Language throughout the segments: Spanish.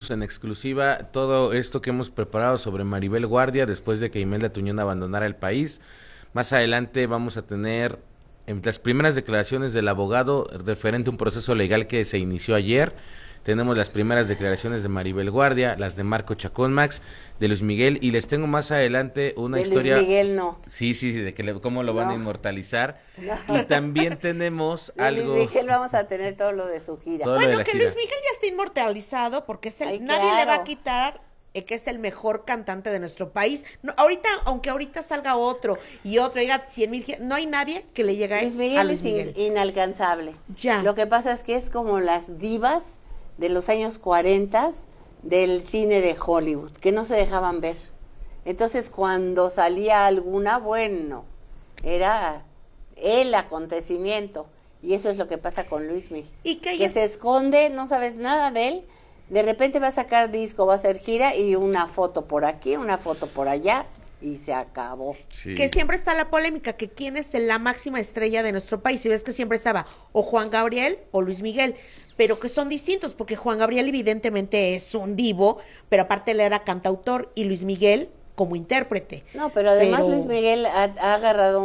tenemos en exclusiva todo esto que hemos preparado sobre Maribel Guardia después de que Imelda Tuñón abandonara el país. Más adelante vamos a tener las primeras declaraciones del abogado referente a un proceso legal que se inició ayer. Tenemos las primeras declaraciones de Maribel Guardia, las de Marco Chacón Max, de Luis Miguel, y les tengo más adelante una de historia. Luis Miguel no. Sí, de que cómo lo van a inmortalizar. No. Y también tenemos de algo. Luis Miguel vamos a tener todo lo de su gira. Bueno, que Luis Miguel ya está inmortalizado porque es nadie le va a quitar que es el mejor cantante de nuestro país. No, aunque ahorita salga otro y otro, diga 100,000, no hay nadie que le llegue a Luis Miguel. Es inalcanzable. Ya. Lo que pasa es que es como las divas de los años 40 del cine de Hollywood, que no se dejaban ver. Entonces, cuando salía alguna, bueno, era el acontecimiento. Y eso es lo que pasa con Luis Miguel. Y que se esconde, no sabes nada de él. De repente va a sacar disco, va a hacer gira y una foto por aquí, una foto por allá. Y se acabó. Sí. Que siempre está la polémica, que quién es la máxima estrella de nuestro país. Y ves que siempre estaba o Juan Gabriel o Luis Miguel, pero que son distintos, porque Juan Gabriel evidentemente es un divo, pero aparte él era cantautor y Luis Miguel como intérprete. No, pero además Luis Miguel ha agarrado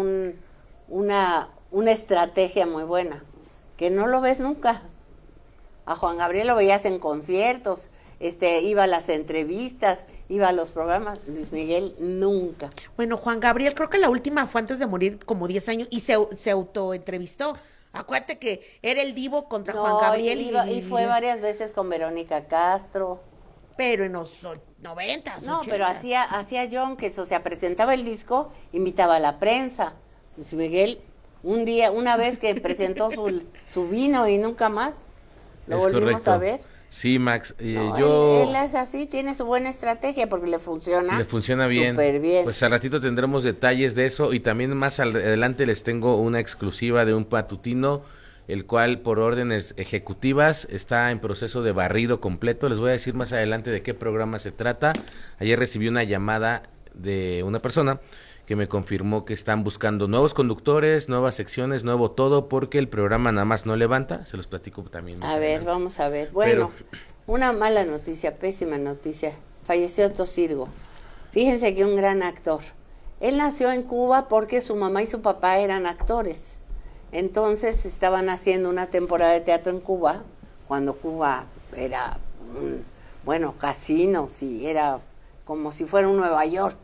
una estrategia muy buena, que no lo ves nunca. A Juan Gabriel lo veías en conciertos, iba a las entrevistas, iba a los programas. Luis Miguel nunca. Bueno, Juan Gabriel creo que la última fue antes de morir, como 10 años, y se autoentrevistó. Acuérdate que era el divo contra Juan Gabriel. Y fue varias veces con Verónica Castro. Pero en los 90s. No, 80s. pero hacía John, que eso, presentaba el disco, invitaba a la prensa. Luis Miguel, una vez que presentó su vino y nunca más, lo volvimos a ver. Sí, Max, él es así, tiene su buena estrategia porque le funciona bien. Súper bien. Pues al ratito tendremos detalles de eso y también más adelante les tengo una exclusiva de un matutino, el cual por órdenes ejecutivas está en proceso de barrido completo. Les voy a decir más adelante de qué programa se trata. Ayer recibí una llamada de una persona que me confirmó que están buscando nuevos conductores, nuevas secciones, nuevo todo, porque el programa nada más no levanta. Se los platico también. A ver, vamos a ver. Bueno, una mala noticia, pésima noticia. Falleció Otto Sirgo. Fíjense que un gran actor. Él nació en Cuba porque su mamá y su papá eran actores. Entonces estaban haciendo una temporada de teatro en Cuba, cuando Cuba era, casinos y era como si fuera un Nueva York.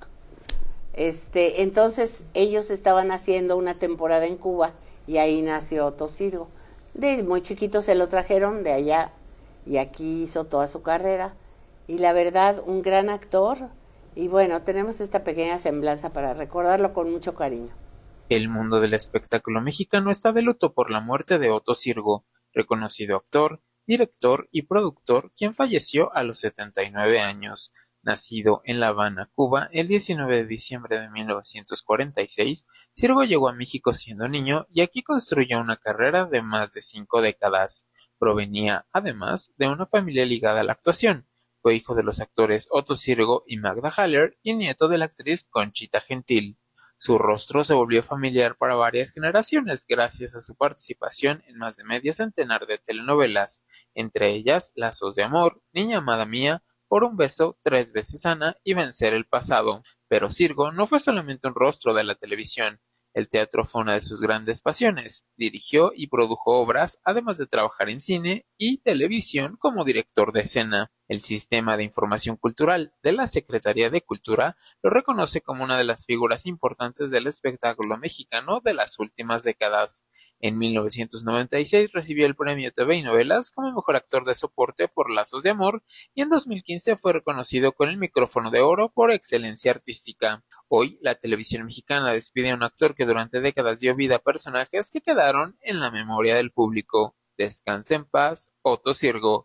Entonces ellos estaban haciendo una temporada en Cuba y ahí nació Otto Sirgo. De muy chiquito se lo trajeron de allá y aquí hizo toda su carrera. Y la verdad, un gran actor. Y bueno, tenemos esta pequeña semblanza para recordarlo con mucho cariño. El mundo del espectáculo mexicano está de luto por la muerte de Otto Sirgo, reconocido actor, director y productor, quien falleció a los 79 años. Nacido en La Habana, Cuba, el 19 de diciembre de 1946, Sirgo llegó a México siendo niño y aquí construyó una carrera de más de 5 décadas. Provenía, además, de una familia ligada a la actuación. Fue hijo de los actores Otto Sirgo y Magda Haller y nieto de la actriz Conchita Gentil. Su rostro se volvió familiar para varias generaciones gracias a su participación en más de medio centenar de telenovelas, entre ellas Lazos de Amor, Niña Amada Mía, Por un beso, 3 veces Ana y Vencer el pasado. Pero Sirgo no fue solamente un rostro de la televisión. El teatro fue una de sus grandes pasiones. Dirigió y produjo obras, además de trabajar en cine y televisión como director de escena. El Sistema de Información Cultural de la Secretaría de Cultura lo reconoce como una de las figuras importantes del espectáculo mexicano de las últimas décadas. En 1996 recibió el premio TV y Novelas como mejor actor de soporte por Lazos de Amor y en 2015 fue reconocido con el Micrófono de Oro por excelencia artística. Hoy, la televisión mexicana despide a un actor que durante décadas dio vida a personajes que quedaron en la memoria del público. Descanse en paz, Otto Sirgo.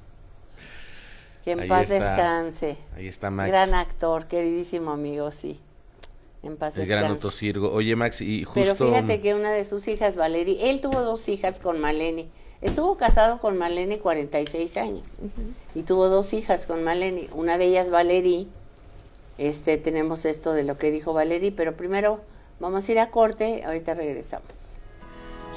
Que en paz descanse. Ahí está Max. Gran actor, queridísimo amigo, sí. En paz descanse. El gran Otto Sirgo. Oye, Max, y justo... Pero fíjate que una de sus hijas, Valerie, él tuvo 2 hijas con Maleni. Estuvo casado con Maleni 46 años. Y tuvo 2 hijas con Maleni. Una de ellas, Valerie. Tenemos esto de lo que dijo Valerie, pero primero vamos a ir a corte, ahorita regresamos.